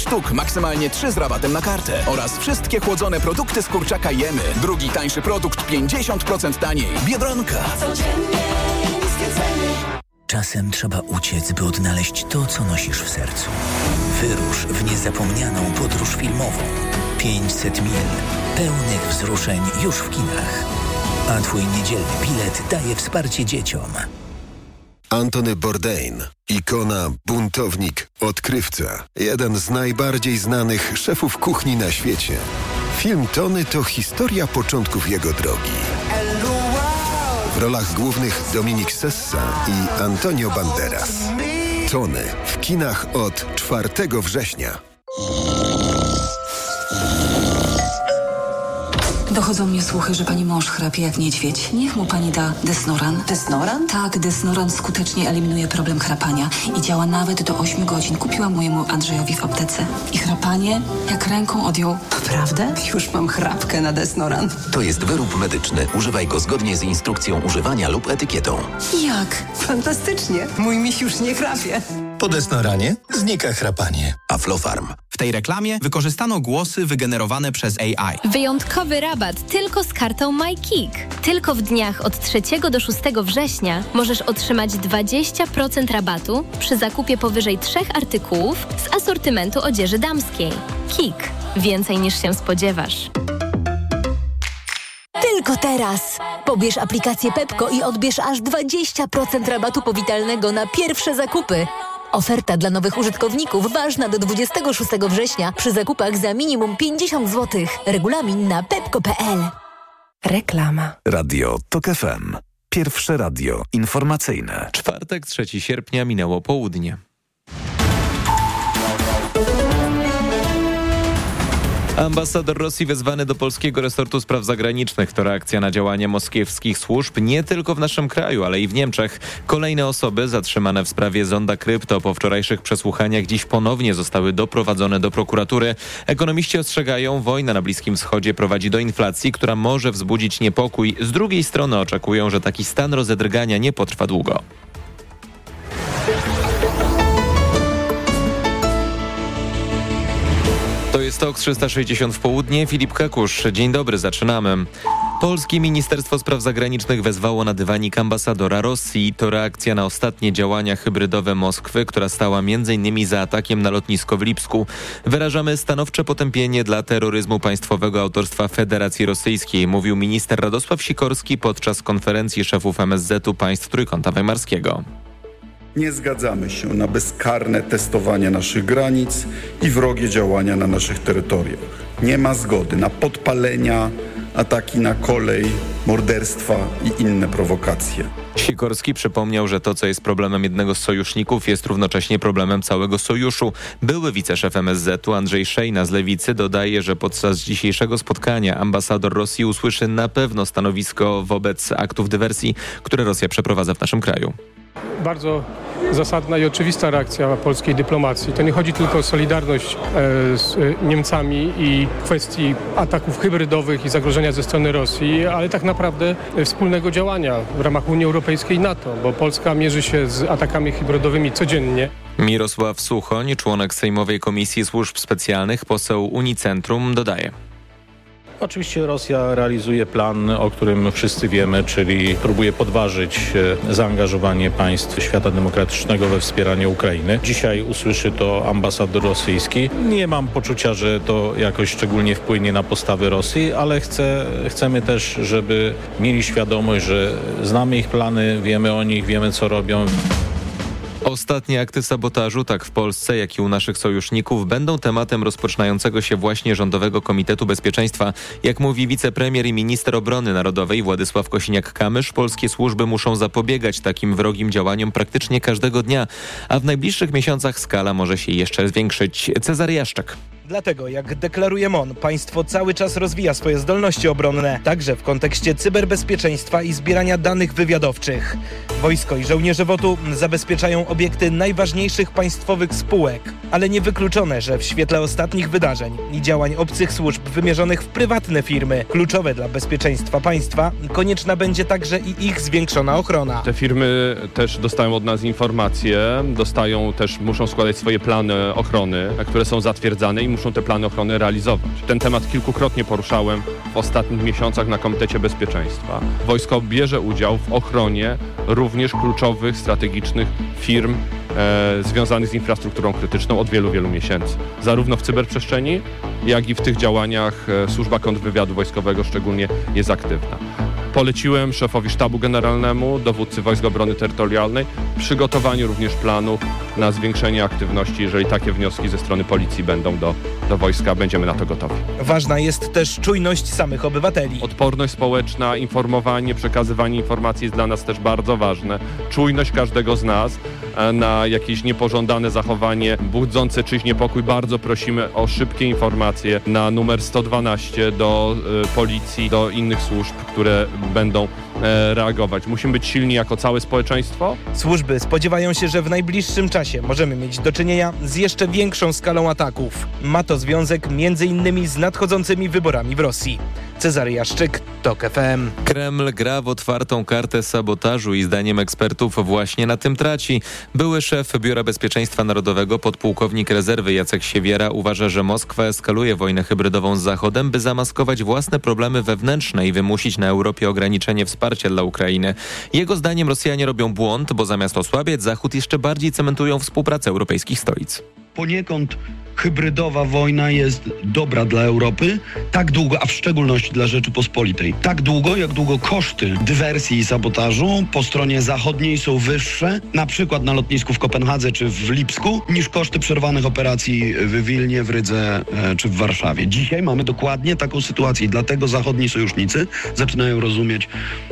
sztuk, maksymalnie 3 z rabatem na kartę. Oraz wszystkie chłodzone produkty z kurczaka jemy. Drugi tańszy produkt 50% taniej. Biedronka. Codziennie niskie ceny. Czasem trzeba uciec, by odnaleźć to, co nosisz w sercu. Wyrusz w niezapomnianą podróż filmową. 500 mil pełnych wzruszeń już w kinach. A twój niedzielny bilet daje wsparcie dzieciom. Antony Bourdain, ikona, buntownik, odkrywca. Jeden z najbardziej znanych szefów kuchni na świecie. Film Tony to historia początków jego drogi. W rolach głównych Dominik Sessa i Antonio Banderas. Tony w kinach od 4 września. Dochodzą mnie słuchy, że pani mąż chrapie jak niedźwiedź. Niech mu pani da Desnoran. Desnoran? Tak, Desnoran skutecznie eliminuje problem chrapania i działa nawet do 8 godzin. Kupiłam mojemu Andrzejowi w aptece. I chrapanie jak ręką odjął. Naprawdę? Już mam chrapkę na Desnoran. To jest wyrób medyczny. Używaj go zgodnie z instrukcją używania lub etykietą. Jak? Fantastycznie. Mój miś już nie chrapie. Po Desnoranie znika chrapanie. Aflofarm. W tej reklamie wykorzystano głosy wygenerowane przez AI. Wyjątkowy rabat tylko z kartą MyKick. Tylko w dniach od 3 do 6 września możesz otrzymać 20% rabatu przy zakupie powyżej 3 artykułów z asortymentu odzieży damskiej. Kick. Więcej niż się spodziewasz. Tylko teraz! Pobierz aplikację Pepko i odbierz aż 20% rabatu powitalnego na pierwsze zakupy. Oferta dla nowych użytkowników ważna do 26 września przy zakupach za minimum 50 zł. Regulamin na pepko.pl. Reklama. Radio TOK FM. Pierwsze radio informacyjne. Czwartek, 3 sierpnia, minęło południe. Ambasador Rosji wezwany do polskiego resortu spraw zagranicznych. To reakcja na działania moskiewskich służb nie tylko w naszym kraju, ale i w Niemczech. Kolejne osoby zatrzymane w sprawie zonda krypto po wczorajszych przesłuchaniach dziś ponownie zostały doprowadzone do prokuratury. Ekonomiści ostrzegają, wojna na Bliskim Wschodzie prowadzi do inflacji, która może wzbudzić niepokój. Z drugiej strony oczekują, że taki stan rozedrgania nie potrwa długo. To jest TOK 360 w południe. Filip Kakusz. Dzień dobry, zaczynamy. Polskie Ministerstwo Spraw Zagranicznych wezwało na dywanik ambasadora Rosji. To reakcja na ostatnie działania hybrydowe Moskwy, która stała m.in. za atakiem na lotnisko w Lipsku. Wyrażamy stanowcze potępienie dla terroryzmu państwowego autorstwa Federacji Rosyjskiej, mówił minister Radosław Sikorski podczas konferencji szefów MSZ-u państw Trójkąta Weimarskiego. Nie zgadzamy się na bezkarne testowanie naszych granic i wrogie działania na naszych terytoriach. Nie ma zgody na podpalenia, ataki na kolej, morderstwa i inne prowokacje. Sikorski przypomniał, że to, co jest problemem jednego z sojuszników, jest równocześnie problemem całego sojuszu. Były wiceszef MSZ-u Andrzej Szejna z Lewicy dodaje, że podczas dzisiejszego spotkania ambasador Rosji usłyszy na pewno stanowisko wobec aktów dywersji, które Rosja przeprowadza w naszym kraju. Bardzo zasadna i oczywista reakcja polskiej dyplomacji. To nie chodzi tylko o solidarność z Niemcami i kwestii ataków hybrydowych i zagrożenia ze strony Rosji, ale tak naprawdę wspólnego działania w ramach Unii Europejskiej i NATO, bo Polska mierzy się z atakami hybrydowymi codziennie. Mirosław Suchoń, członek Sejmowej Komisji Służb Specjalnych, poseł Unicentrum, dodaje. Oczywiście Rosja realizuje plan, o którym wszyscy wiemy, czyli próbuje podważyć zaangażowanie państw świata demokratycznego we wspieranie Ukrainy. Dzisiaj usłyszy to ambasador rosyjski. Nie mam poczucia, że to jakoś szczególnie wpłynie na postawy Rosji, ale chcemy też, żeby mieli świadomość, że znamy ich plany, wiemy o nich, wiemy co robią. Ostatnie akty sabotażu, tak w Polsce, jak i u naszych sojuszników, będą tematem rozpoczynającego się właśnie Rządowego Komitetu Bezpieczeństwa. Jak mówi wicepremier i minister obrony narodowej Władysław Kosiniak-Kamysz, polskie służby muszą zapobiegać takim wrogim działaniom praktycznie każdego dnia, a w najbliższych miesiącach skala może się jeszcze zwiększyć. Cezary Jaszczak. Dlatego, jak deklaruje MON, państwo cały czas rozwija swoje zdolności obronne, także w kontekście cyberbezpieczeństwa i zbierania danych wywiadowczych. Wojsko i żołnierze WOT-u zabezpieczają obiekty najważniejszych państwowych spółek, ale niewykluczone, że w świetle ostatnich wydarzeń i działań obcych służb wymierzonych w prywatne firmy, kluczowe dla bezpieczeństwa państwa, konieczna będzie także i ich zwiększona ochrona. Te firmy też dostają od nas informacje, muszą składać swoje plany ochrony, które są zatwierdzane i muszą te plany ochrony realizować. Ten temat kilkukrotnie poruszałem w ostatnich miesiącach na Komitecie Bezpieczeństwa. Wojsko bierze udział w ochronie również kluczowych, strategicznych firm związanych z infrastrukturą krytyczną od wielu, wielu miesięcy. Zarówno w cyberprzestrzeni, jak i w tych działaniach Służba Kontrwywiadu Wojskowego szczególnie jest aktywna. Poleciłem szefowi Sztabu Generalnemu, dowódcy Wojsk Obrony Terytorialnej przygotowanie również planu na zwiększenie aktywności. Jeżeli takie wnioski ze strony policji będą do wojska, będziemy na to gotowi. Ważna jest też czujność samych obywateli. Odporność społeczna, informowanie, przekazywanie informacji jest dla nas też bardzo ważne. Czujność każdego z nas na jakieś niepożądane zachowanie budzące czyjś niepokój. Bardzo prosimy o szybkie informacje na numer 112 do policji, do innych służb, które będą reagować. Musimy być silni jako całe społeczeństwo. Służby spodziewają się, że w najbliższym czasie możemy mieć do czynienia z jeszcze większą skalą ataków. Ma to związek m.in. z nadchodzącymi wyborami w Rosji. Cezary Jaszczyk, TOK FM. Kreml gra w otwartą kartę sabotażu i zdaniem ekspertów właśnie na tym traci. Były szef Biura Bezpieczeństwa Narodowego, podpułkownik rezerwy Jacek Siewiera uważa, że Moskwa eskaluje wojnę hybrydową z Zachodem, by zamaskować własne problemy wewnętrzne i wymusić na Europie ograniczenie wsparcia dla Ukrainy. Jego zdaniem Rosjanie robią błąd, bo zamiast osłabiać Zachód jeszcze bardziej cementują współpracę europejskich stolic. Poniekąd hybrydowa wojna jest dobra dla Europy, tak długo, a w szczególności dla Rzeczypospolitej. Tak długo, jak długo koszty dywersji i sabotażu po stronie zachodniej są wyższe, na przykład na lotnisku w Kopenhadze czy w Lipsku, niż koszty przerwanych operacji w Wilnie, w Rydze czy w Warszawie. Dzisiaj mamy dokładnie taką sytuację i dlatego zachodni sojusznicy zaczynają rozumieć,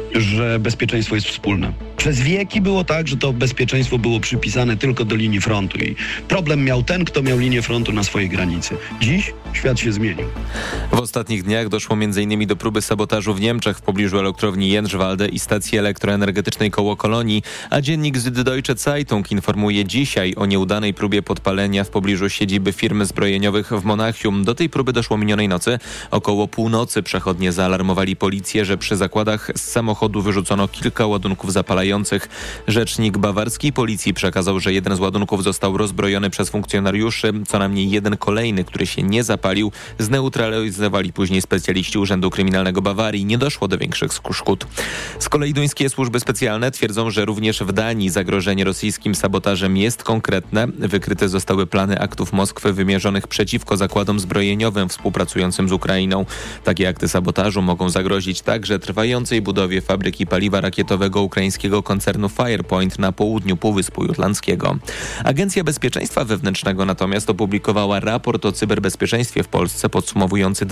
że bezpieczeństwo jest wspólne. Przez wieki było tak, że to bezpieczeństwo było przypisane tylko do linii frontu i problem miał ten, kto miał linię frontu na swojej granicy. Dziś świat się zmienił. W ostatnich dniach doszło m.in. do próby sabotażu w Niemczech w pobliżu elektrowni Jędrzwalde i stacji elektroenergetycznej koło Kolonii, a dziennik Süddeutsche Zeitung informuje dzisiaj o nieudanej próbie podpalenia w pobliżu siedziby firmy zbrojeniowych w Monachium. Do tej próby doszło minionej nocy. Około północy przechodnie zaalarmowali policję, że przy zakładach z samochodu wyrzucono kilka ładunków zapalających. Rzecznik bawarskiej policji przekazał, że jeden z ładunków został rozbrojony przez funkcjonariuszy. Co najmniej jeden kolejny, który się nie zapalił, zneutralizowali później specjaliści Urzędu Kryminalnego Bawarii. Nie doszło do większych szkód. Z kolei duńskie służby specjalne twierdzą, że również w Danii zagrożenie rosyjskim sabotażem jest konkretne. Wykryte zostały plany aktów Moskwy wymierzonych przeciwko zakładom zbrojeniowym współpracującym z Ukrainą. Takie akty sabotażu mogą zagrozić także trwającej budowie fabryki paliwa rakietowego ukraińskiego koncernu Firepoint na południu Półwyspu Jutlandzkiego. Agencja Bezpieczeństwa Wewnętrznego natomiast opublikowała raport o cyberbezpieczeństwie w Polsce podsumowujący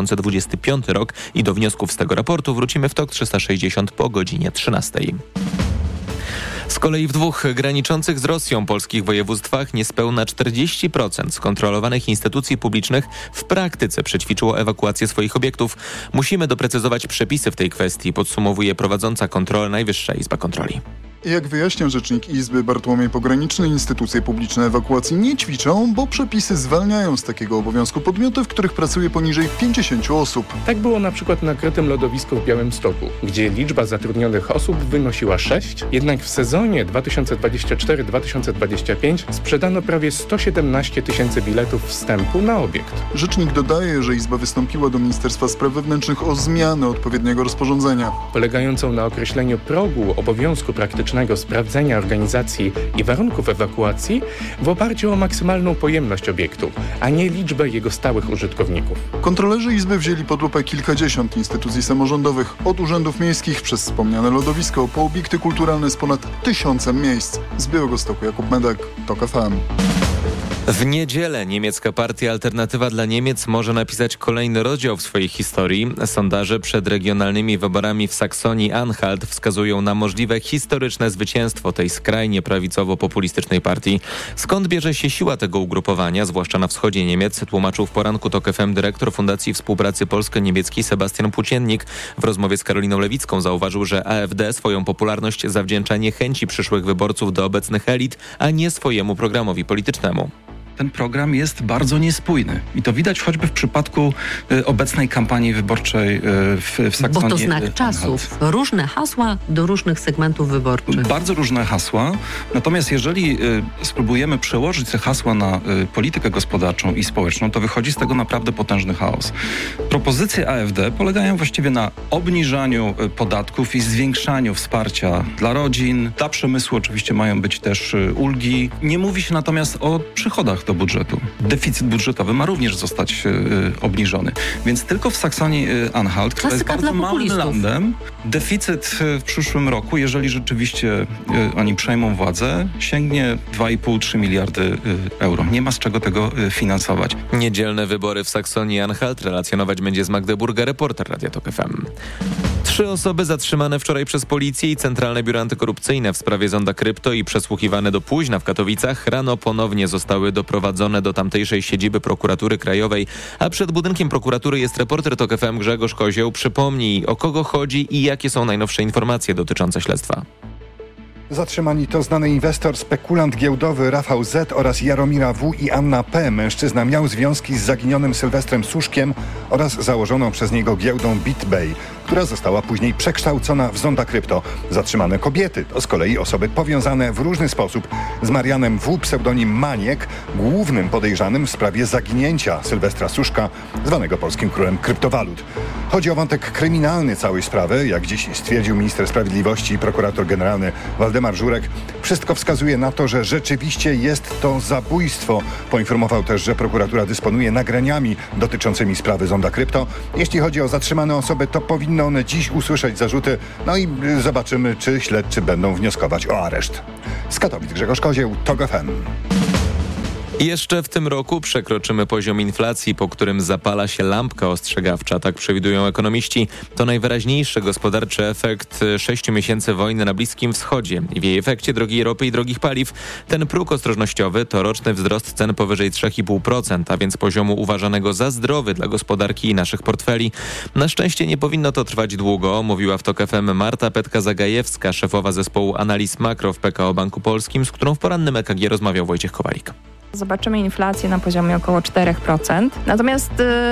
2025 rok i do wniosków z tego raportu wrócimy w TOK 360 po godzinie 13. Z kolei w dwóch graniczących z Rosją polskich województwach niespełna 40% skontrolowanych instytucji publicznych w praktyce przećwiczyło ewakuację swoich obiektów. Musimy doprecyzować przepisy w tej kwestii, podsumowuje prowadząca kontrolę Najwyższa Izba Kontroli. Jak wyjaśnia rzecznik Izby Bartłomiej Pograniczny, instytucje publiczne ewakuacji nie ćwiczą, bo przepisy zwalniają z takiego obowiązku podmioty, w których pracuje poniżej 50 osób. Tak było na przykład na krytym lodowisku w Białymstoku, gdzie liczba zatrudnionych osób wynosiła 6, jednak w sezonie 2024-2025 sprzedano prawie 117 tysięcy biletów wstępu na obiekt. Rzecznik dodaje, że Izba wystąpiła do Ministerstwa Spraw Wewnętrznych o zmianę odpowiedniego rozporządzenia. Polegającą na określeniu progu obowiązku praktycznego sprawdzenia organizacji i warunków ewakuacji w oparciu o maksymalną pojemność obiektu, a nie liczbę jego stałych użytkowników. Kontrolerzy Izby wzięli pod lupę kilkadziesiąt instytucji samorządowych, od urzędów miejskich przez wspomniane lodowisko po obiekty kulturalne z ponad 1000 miejsc. Z Białegostoku Jakub Medek, TOK FM. W niedzielę niemiecka partia Alternatywa dla Niemiec może napisać kolejny rozdział w swojej historii. Sondaże przed regionalnymi wyborami w Saksonii-Anhalt wskazują na możliwe historyczne zwycięstwo tej skrajnie prawicowo-populistycznej partii. Skąd bierze się siła tego ugrupowania, zwłaszcza na wschodzie Niemiec, tłumaczył w poranku TOK FM dyrektor Fundacji Współpracy Polsko-Niemieckiej Sebastian Płóciennik. W rozmowie z Karoliną Lewicką zauważył, że AfD swoją popularność zawdzięcza niechęci przyszłych wyborców do obecnych elit, a nie swojemu programowi politycznemu. Ten program jest bardzo niespójny i to widać choćby w przypadku obecnej kampanii wyborczej w Saksonii. Bo to znak czasów. Różne hasła do różnych segmentów wyborczych. Bardzo różne hasła. Natomiast jeżeli spróbujemy przełożyć te hasła na politykę gospodarczą i społeczną, to wychodzi z tego naprawdę potężny chaos. Propozycje AfD polegają właściwie na obniżaniu podatków i zwiększaniu wsparcia dla rodzin. Dla przemysłu oczywiście mają być też ulgi. Nie mówi się natomiast o przychodach do budżetu. Deficyt budżetowy ma również zostać obniżony. Więc tylko w Saksonii-Anhalt, która jest bardzo małym landem, deficyt w przyszłym roku, jeżeli rzeczywiście oni przejmą władzę, sięgnie 2,5-3 miliardy euro. Nie ma z czego tego finansować. Niedzielne wybory w Saksonii-Anhalt relacjonować będzie z Magdeburga reporter Radia TOK FM. 3 osoby zatrzymane wczoraj przez policję i Centralne Biuro Antykorupcyjne w sprawie zonda krypto i przesłuchiwane do późna w Katowicach rano ponownie zostały doprowadzone do tamtejszej siedziby Prokuratury Krajowej, a przed budynkiem prokuratury jest reporter TOK FM Grzegorz Kozioł. Przypomnij, o kogo chodzi i jakie są najnowsze informacje dotyczące śledztwa. Zatrzymani to znany inwestor, spekulant giełdowy Rafał Z. oraz Jaromira W. i Anna P. Mężczyzna miał związki z zaginionym Sylwestrem Suszkiem oraz założoną przez niego giełdą BitBay, która została później przekształcona w zonda krypto. Zatrzymane kobiety to z kolei osoby powiązane w różny sposób z Marianem W., pseudonim Maniek, głównym podejrzanym w sprawie zaginięcia Sylwestra Suszka, zwanego polskim królem kryptowalut. Chodzi o wątek kryminalny całej sprawy, jak dziś stwierdził minister sprawiedliwości i prokurator generalny Waldemar Żurek. Wszystko wskazuje na to, że rzeczywiście jest to zabójstwo. Poinformował też, że prokuratura dysponuje nagraniami dotyczącymi sprawy zonda krypto. Jeśli chodzi o zatrzymane osoby, to powinny one dziś usłyszeć zarzuty. No i zobaczymy, czy śledczy będą wnioskować o areszt. Z Katowic Grzegorz Kozieł, TOK FM. Jeszcze w tym roku przekroczymy poziom inflacji, po którym zapala się lampka ostrzegawcza, tak przewidują ekonomiści. To najwyraźniejszy gospodarczy efekt 6 miesięcy wojny na Bliskim Wschodzie i w jej efekcie drogiej ropy i drogich paliw. Ten próg ostrożnościowy to roczny wzrost cen powyżej 3,5%, a więc poziomu uważanego za zdrowy dla gospodarki i naszych portfeli. Na szczęście nie powinno to trwać długo, mówiła w TOK FM Marta Petka-Zagajewska, szefowa zespołu analiz makro w PKO Banku Polskim, z którą w porannym EKG rozmawiał Wojciech Kowalik. Zobaczymy inflację na poziomie około 4%. Natomiast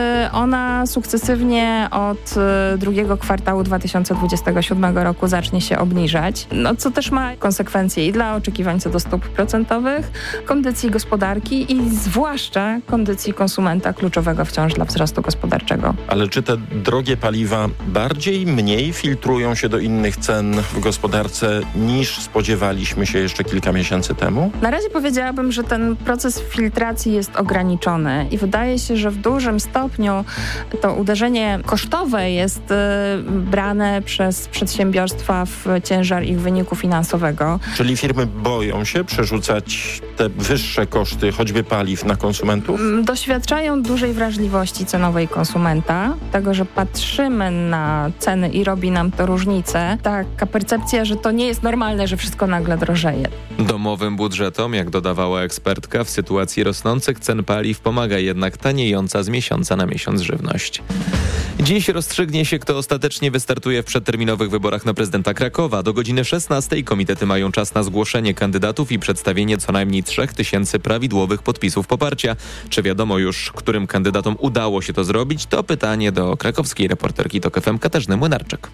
ona sukcesywnie od drugiego kwartału 2027 roku zacznie się obniżać, co też ma konsekwencje i dla oczekiwań co do stóp procentowych, kondycji gospodarki i zwłaszcza kondycji konsumenta kluczowego wciąż dla wzrostu gospodarczego. Ale czy te drogie paliwa mniej filtrują się do innych cen w gospodarce niż spodziewaliśmy się jeszcze kilka miesięcy temu? Na razie powiedziałabym, że ten proces filtracji jest ograniczony i wydaje się, że w dużym stopniu to uderzenie kosztowe jest brane przez przedsiębiorstwa w ciężar ich wyniku finansowego. Czyli firmy boją się przerzucać te wyższe koszty, choćby paliw, na konsumentów? Doświadczają dużej wrażliwości cenowej konsumenta, tego, że patrzymy na ceny i robi nam to różnicę. Taka percepcja, że to nie jest normalne, że wszystko nagle drożeje. Domowym budżetom, jak dodawała ekspertka, w sytuacji rosnących cen paliw pomaga jednak taniejąca z miesiąca na miesiąc żywność. Dziś rozstrzygnie się, kto ostatecznie wystartuje w przedterminowych wyborach na prezydenta Krakowa. Do godziny 16 komitety mają czas na zgłoszenie kandydatów i przedstawienie co najmniej 3000 prawidłowych podpisów poparcia. Czy wiadomo już, którym kandydatom udało się to zrobić? To pytanie do krakowskiej reporterki TOK FM Katarzyny Młynarczyk.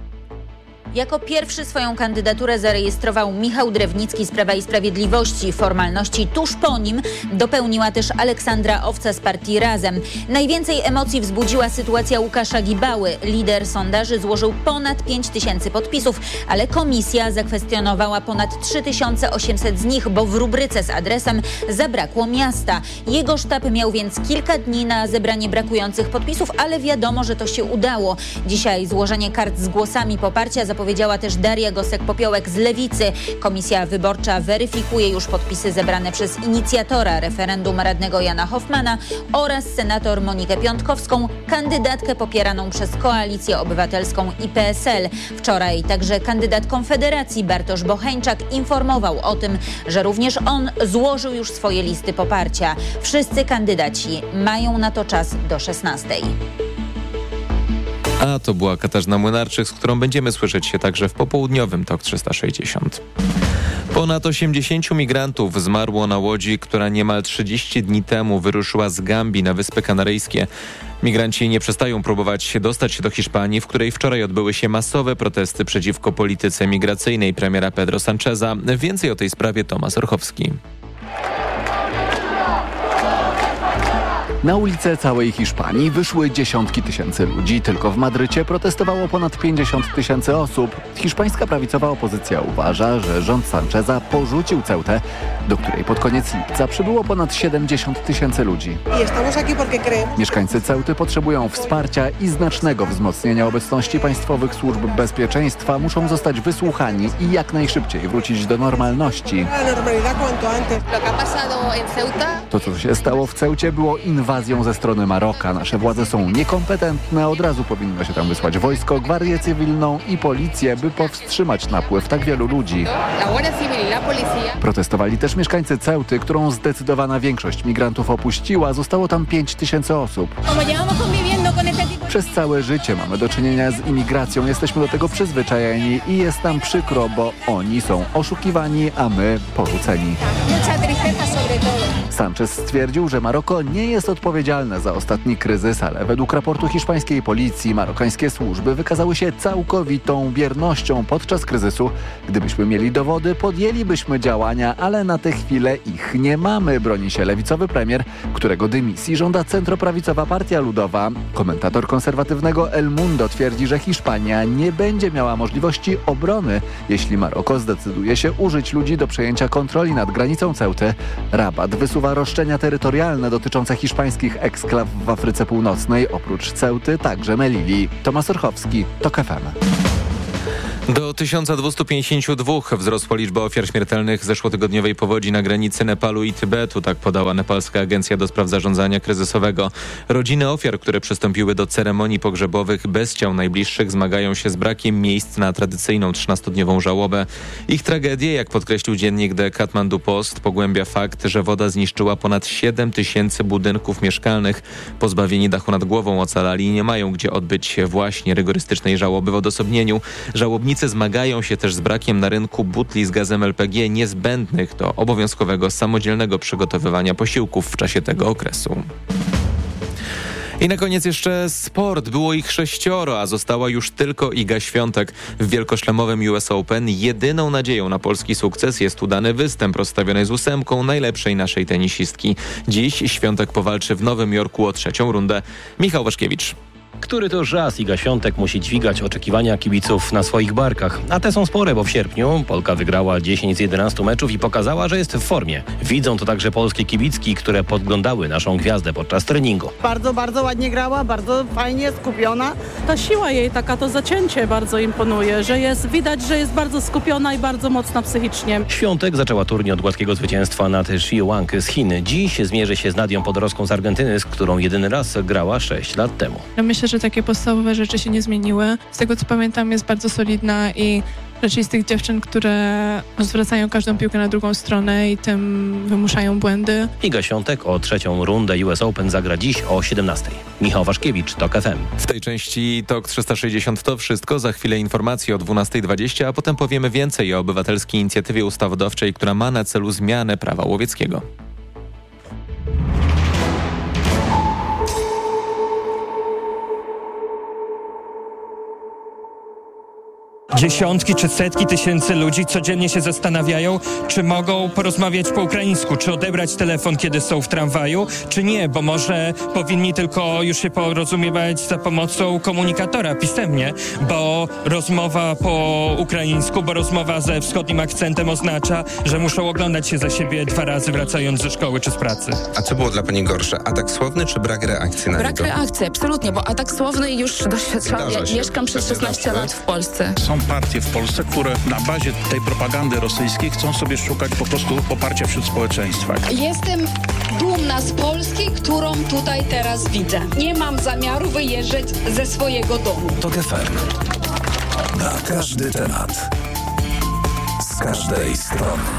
Jako pierwszy swoją kandydaturę zarejestrował Michał Drewnicki z Prawa i Sprawiedliwości. Formalności tuż po nim dopełniła też Aleksandra Owca z partii Razem. Najwięcej emocji wzbudziła sytuacja Łukasza Gibały. Lider sondaży złożył ponad 5000 podpisów, ale komisja zakwestionowała ponad 3800 z nich, bo w rubryce z adresem zabrakło miasta. Jego sztab miał więc kilka dni na zebranie brakujących podpisów, ale wiadomo, że to się udało. Dzisiaj złożenie kart z głosami poparcia zapowiedział zapowiedziała też Daria Gosek-Popiołek z Lewicy. Komisja wyborcza weryfikuje już podpisy zebrane przez inicjatora referendum radnego Jana Hoffmana oraz senator Monikę Piątkowską, kandydatkę popieraną przez Koalicję Obywatelską i PSL. Wczoraj także kandydat Konfederacji Bartosz Bocheńczak informował o tym, że również on złożył już swoje listy poparcia. Wszyscy kandydaci mają na to czas do 16. A to była Katarzyna Młynarczyk, z którą będziemy słyszeć się także w popołudniowym TOK 360. Ponad 80 migrantów zmarło na łodzi, która niemal 30 dni temu wyruszyła z Gambii na Wyspy Kanaryjskie. Migranci nie przestają próbować dostać się do Hiszpanii, w której wczoraj odbyły się masowe protesty przeciwko polityce migracyjnej premiera Pedro Sancheza. Więcej o tej sprawie Tomasz Orchowski. Na ulice całej Hiszpanii wyszły dziesiątki tysięcy ludzi. Tylko w Madrycie protestowało ponad 50 000 osób. Hiszpańska prawicowa opozycja uważa, że rząd Sancheza porzucił Ceutę, do której pod koniec lipca przybyło ponad 70 000 ludzi. Mieszkańcy Ceuty potrzebują wsparcia i znacznego wzmocnienia obecności państwowych służb bezpieczeństwa. Muszą zostać wysłuchani i jak najszybciej wrócić do normalności. To, co się stało w Ceucie, było inwazją ze strony Maroka. Nasze władze są niekompetentne. Od razu powinno się tam wysłać wojsko, gwarię cywilną i policję, by powstrzymać napływ tak wielu ludzi. Protestowali też mieszkańcy Ceuty, którą zdecydowana większość migrantów opuściła. Zostało tam 5000 osób. Przez całe życie mamy do czynienia z imigracją. Jesteśmy do tego przyzwyczajeni i jest nam przykro, bo oni są oszukiwani, a my porzuceni. Sanchez stwierdził, że Maroko nie jest odpowiedzialne za ostatni kryzys, ale według raportu hiszpańskiej policji marokańskie służby wykazały się całkowitą biernością podczas kryzysu. Gdybyśmy mieli dowody, podjęlibyśmy działania, ale na tę chwilę ich nie mamy, broni się lewicowy premier, którego dymisji żąda centroprawicowa Partia Ludowa. Komentator konserwatywnego El Mundo twierdzi, że Hiszpania nie będzie miała możliwości obrony, jeśli Maroko zdecyduje się użyć ludzi do przejęcia kontroli nad granicą Ceuty. Rabat wysuwa roszczenia terytorialne dotyczące hiszpańskich eksklaw w Afryce Północnej, oprócz Ceuty także Melili. Tomasz Orchowski, TOK FM. Do 1252 wzrosła liczba ofiar śmiertelnych zeszłotygodniowej powodzi na granicy Nepalu i Tybetu, tak podała nepalska agencja do spraw zarządzania kryzysowego. Rodziny ofiar, które przystąpiły do ceremonii pogrzebowych bez ciał najbliższych, zmagają się z brakiem miejsc na tradycyjną 13-dniową żałobę. Ich tragedię, jak podkreślił dziennik The Kathmandu Post, pogłębia fakt, że woda zniszczyła ponad 7 000 budynków mieszkalnych. Pozbawieni dachu nad głową ocalali i nie mają gdzie odbyć się właśnie rygorystycznej żałoby w odosobnieniu. Żałobnicy zmagają się też z brakiem na rynku butli z gazem LPG niezbędnych do obowiązkowego samodzielnego przygotowywania posiłków w czasie tego okresu. I na koniec jeszcze sport. Było ich 6, a została już tylko Iga Świątek. W wielkoszlemowym US Open jedyną nadzieją na polski sukces jest udany występ rozstawionej z 8 najlepszej naszej tenisistki. Dziś Świątek powalczy w Nowym Jorku o 3. rundę. Michał Waszkiewicz. Który to raz Iga Świątek musi dźwigać oczekiwania kibiców na swoich barkach. A te są spore, bo w sierpniu Polka wygrała 10 z 11 meczów i pokazała, że jest w formie. Widzą to także polskie kibicki, które podglądały naszą gwiazdę podczas treningu. Bardzo, bardzo ładnie grała, bardzo fajnie, skupiona. Ta siła jej, to zacięcie bardzo imponuje, widać, że jest bardzo skupiona i bardzo mocna psychicznie. Świątek zaczęła turniej od gładkiego zwycięstwa nad Shi Wang z Chin. Dziś zmierzy się z Nadią Podorowską z Argentyny, z którą jedyny raz grała 6 lat temu. Myślę, że takie podstawowe rzeczy się nie zmieniły. Z tego co pamiętam, jest bardzo solidna i raczej z tych dziewczyn, które zwracają każdą piłkę na drugą stronę i tym wymuszają błędy. Iga Świątek o 3. rundę US Open zagra dziś o 17. Michał Waszkiewicz, TOK FM. W tej części TOK 360 to wszystko. Za chwilę informacje o 12:20, a potem powiemy więcej o obywatelskiej inicjatywie ustawodawczej, która ma na celu zmianę prawa łowieckiego. Dziesiątki czy setki tysięcy ludzi codziennie się zastanawiają, czy mogą porozmawiać po ukraińsku, czy odebrać telefon, kiedy są w tramwaju, czy nie, bo może powinni tylko już się porozumiewać za pomocą komunikatora pisemnie, bo rozmowa po ukraińsku, bo rozmowa ze wschodnim akcentem oznacza, że muszą oglądać się za siebie 2 razy wracając ze szkoły czy z pracy. A co było dla pani gorsze? Atak słowny czy brak reakcji na niego? Brak reakcji, absolutnie, bo atak słowny już doświadczam. Ja mieszkam przez 16 lat w Polsce. Są partie w Polsce, które na bazie tej propagandy rosyjskiej chcą sobie szukać po prostu poparcia wśród społeczeństwa. Jestem dumna z Polski, którą tutaj teraz widzę. Nie mam zamiaru wyjeżdżać ze swojego domu. TOK FM. Na każdy temat. Z każdej strony.